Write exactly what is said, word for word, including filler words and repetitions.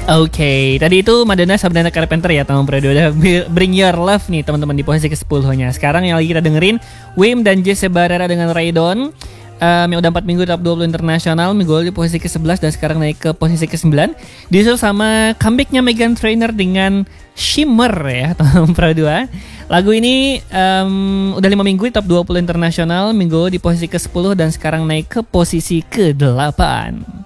Oke, tadi itu Madonna Sabrina Carpenter ya teman Pro dua. Bring Your Love nih teman-teman di posisi kesepuluhnya. Sekarang yang lagi kita dengerin Wim dan Jesse Barrera dengan Raydon. Um, yang udah empat minggu top dua puluh internasional, minggu lalu di posisi kesebelas dan sekarang naik ke posisi kesembilan. Disusul sama comebacknya Meghan Trainor dengan Shimmer ya teman Pro dua. Lagu ini um, udah lima minggu di top dua puluh internasional, minggu lalu di posisi kesepuluh dan sekarang naik ke posisi kedelapan.